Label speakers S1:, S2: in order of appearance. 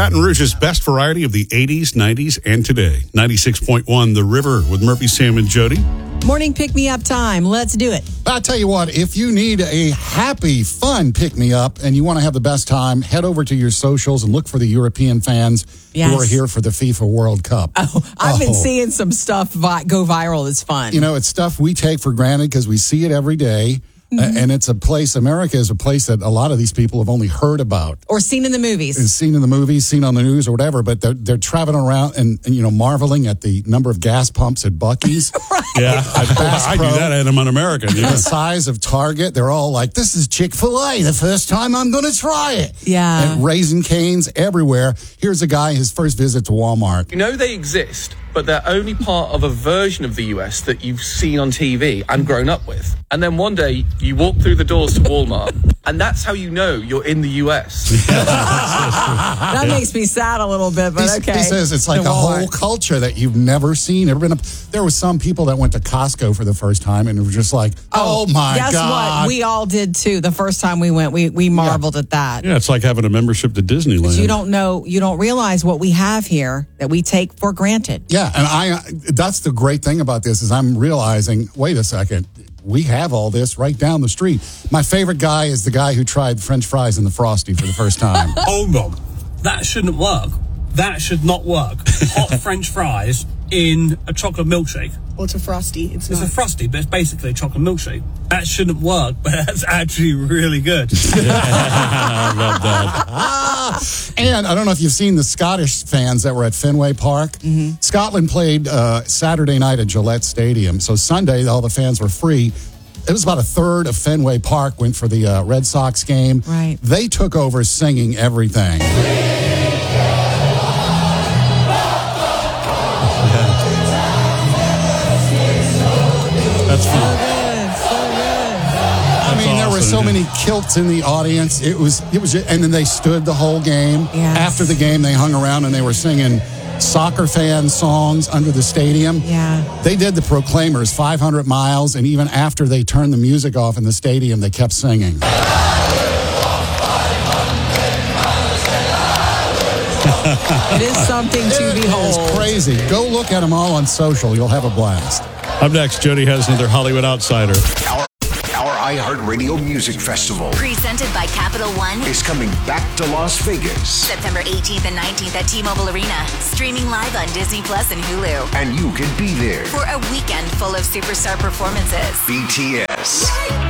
S1: Baton Rouge's best variety of the 80s, 90s, and today. 96.1 The River with Murphy, Sam, and Jody.
S2: Morning pick-me-up time. Let's do it.
S3: I'll tell you what, if you need a happy, fun pick-me-up and you want to have the best time, head over to your socials and look for the European fans who are here for the FIFA World Cup.
S2: I've been seeing some stuff go viral. It's fun.
S3: You know, it's stuff we take for granted because we see it every day. And it's a place, America is a place that a lot of these people have only heard about.
S2: Or seen in the movies.
S3: And seen in the movies, seen on the news or whatever, but they're traveling around and marveling at the number of gas pumps at Buc-ee's.
S2: Right.
S1: Yeah, I do that and I'm an American.
S3: The size of Target, they're all like, this is Chick-fil-A, the first time I'm going to try it.
S2: Yeah.
S3: And Raising Cane's everywhere. Here's a guy, his first visit to Walmart.
S4: You know they exist, but they're only part of a version of the US that you've seen on TV and grown up with. And then one day you walk through the doors to Walmart, and that's how you know you're in the US.
S2: That makes me sad a little bit, but okay.
S3: He says it's like a whole culture that you've never seen, ever been up. There were some people that went to Costco for the first time and it was just like, oh my God.
S2: Guess what? We all did too. The first time we went, we marveled at that.
S1: Yeah, it's like having a membership to Disneyland.
S2: You don't realize what we have here that we take for granted.
S3: Yeah, and that's the great thing about this is I'm realizing, wait a second, we have all this right down the street. My favorite guy is the guy who tried French fries in the Frosty for the first time.
S5: Hold on. That shouldn't work. That should not work. Hot French fries in a chocolate milkshake.
S6: Well, it's a Frosty. It's
S5: a Frosty, but it's basically a chocolate milkshake. That shouldn't work, but that's actually really good.
S1: I love that.
S3: And I don't know if you've seen the Scottish fans that were at Fenway Park. Mm-hmm. Scotland played Saturday night at Gillette Stadium. So Sunday, all the fans were free. It was about a third of Fenway Park went for the Red Sox game.
S2: Right.
S3: They took over singing everything.
S1: That's fun.
S2: So good.
S3: I mean, there were so many kilts in the audience. It was, and then they stood the whole game.
S2: Yes.
S3: After the game, they hung around and they were singing soccer fan songs under the stadium.
S2: Yeah.
S3: They did the Proclaimers 500 miles, and even after they turned the music off in the stadium, they kept singing.
S2: It is something to behold.
S3: It's crazy. Go look at them all on social. You'll have a blast.
S1: Up next, Jody has another Hollywood Outsider.
S7: Our iHeartRadio Music Festival,
S8: presented by Capital One,
S7: is coming back to Las Vegas.
S8: September 18th and 19th at T-Mobile Arena. Streaming live on Disney Plus and Hulu.
S7: And you can be there
S8: for a weekend full of superstar performances.
S7: BTS,